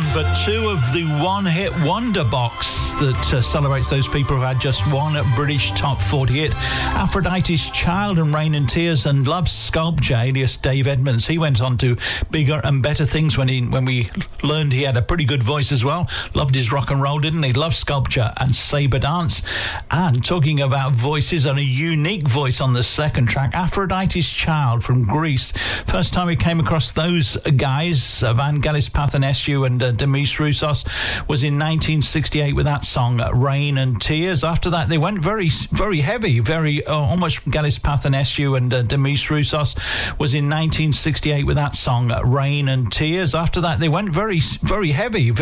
but two of the one-hit wonder box that celebrates those people who had just one British top 40 hit. Aphrodite's Child and Rain and Tears, and Love Sculpture, alias Dave Edmunds. He went on to bigger and better things when we learned he had a pretty good voice as well. Loved his rock and roll, didn't he? Love Sculpture and Sabre Dance. And talking about voices, and a unique voice on the second track, Aphrodite's Child from Greece. First time we came across those guys, Vangelis Papathanassiou and Demis Roussos, was in 1968 with that song Rain and Tears. After that they went very heavy, almost. Vangelis Papathanassiou and Demis Roussos was in 1968 with that song Rain and Tears. After that they went very heavy.